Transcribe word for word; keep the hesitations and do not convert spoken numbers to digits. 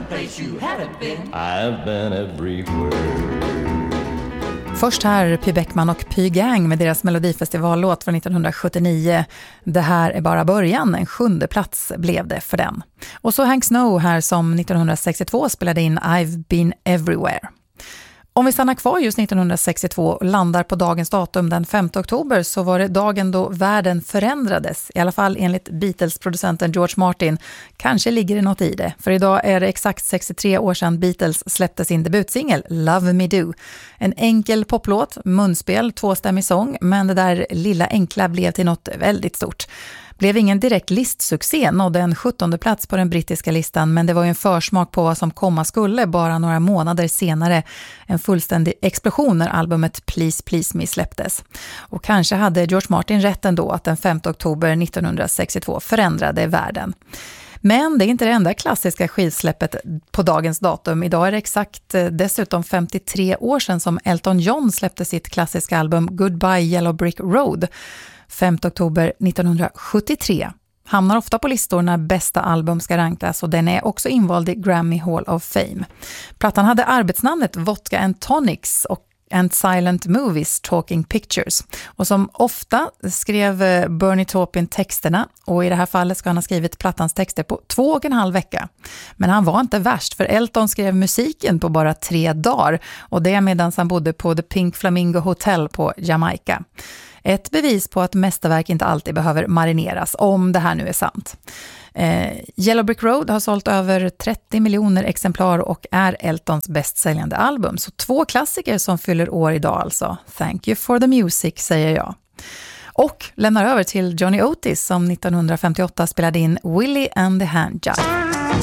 place you haven't been. I've been everywhere. Först här Py Bäckman och Py Gang med deras melodifestivallåt från nittonhundrasjuttionio. Det här är bara början, en sjunde plats blev det för den. Och så Hank Snow här som nittonhundrasextiotvå spelade in I've been everywhere. Om vi stannar kvar just nittonhundrasextiotvå och landar på dagens datum den femte oktober så var det dagen då världen förändrades. I alla fall enligt Beatles-producenten George Martin. Kanske ligger det något i det. För idag är det exakt sextiotre år sedan Beatles släppte sin debutsingel Love Me Do. En enkel poplåt, munspel, tvåstämmig sång. Men det där lilla enkla blev till något väldigt stort. Blev ingen direkt listsuccé, nådde en sjuttonde plats på den brittiska listan, men det var ju en försmak på vad som komma skulle bara några månader senare. En fullständig explosion när albumet Please Please Me släpptes. Och kanske hade George Martin rätt ändå att den femte oktober nittonhundrasextiotvå förändrade världen. Men det är inte det enda klassiska skivsläppet på dagens datum. Idag är det exakt dessutom femtiotre år sedan som Elton John släppte sitt klassiska album Goodbye Yellow Brick Road. femte oktober nittonhundrasjuttiotre. Hamnar ofta på listor när bästa album ska rankas och den är också invald i Grammy Hall of Fame. Plattan hade arbetsnamnet Vodka and Tonics och and Silent Movies Talking Pictures. Och som ofta skrev Bernie Taupin texterna och i det här fallet ska han ha skrivit plattans texter på två och en halv vecka. Men han var inte värst för Elton skrev musiken på bara tre dagar och det medan han bodde på The Pink Flamingo Hotel på Jamaica. Ett bevis på att mästerverk inte alltid behöver marineras, om det här nu är sant. Eh, Yellow Brick Road har sålt över trettio miljoner exemplar och är Eltons bästsäljande album. Så två klassiker som fyller år idag alltså. Thank you for the music, säger jag. Och lämnar över till Johnny Otis som nittonhundrafemtioåtta spelade in Willie and the Handjive.